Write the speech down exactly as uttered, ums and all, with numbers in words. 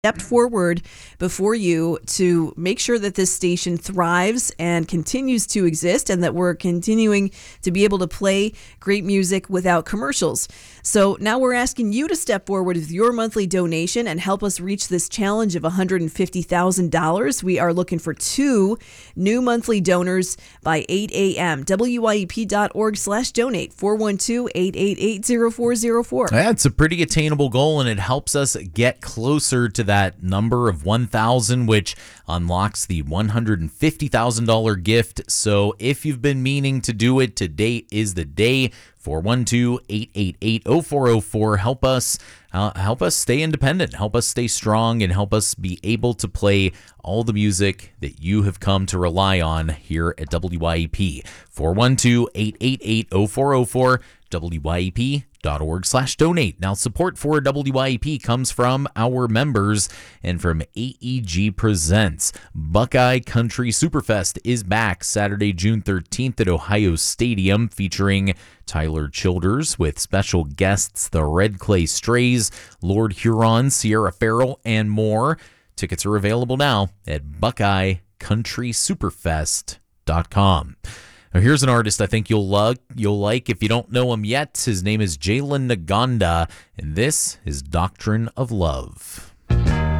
stepped forward before you to make sure that this station thrives and continues to exist, and that we're continuing to be able to play great music without commercials. So now we're asking you to step forward with your monthly donation and help us reach this challenge of one hundred fifty thousand dollars. We are looking for two new monthly donors by eight a.m. W Y E P dot org slash donate, four one two, eight eight eight, zero four zero four. That's a pretty attainable goal, and it helps us get closer to that number of one thousand, which unlocks the one hundred fifty thousand dollars gift. So if you've been meaning to do it, today is the day. four one two, eight eight eight, zero four zero four. Help us uh, help us stay independent, help us stay strong, and help us be able to play all the music that you have come to rely on here at W Y E P. four one two, eight eight eight, zero four zero four, W Y E P dot org slash donate. Now, support for W Y E P comes from our members and from A E G Presents. Buckeye Country Superfest is back Saturday, June thirteenth at Ohio Stadium, featuring Tyler Childers with special guests, the Red Clay Strays, Lord Huron, Sierra Farrell, and more. Tickets are available now at buckeye country superfest dot com. Now, here's an artist I think you'll love, you'll like if you don't know him yet. His name is Jalen Naganda, and this is Doctrine of Love.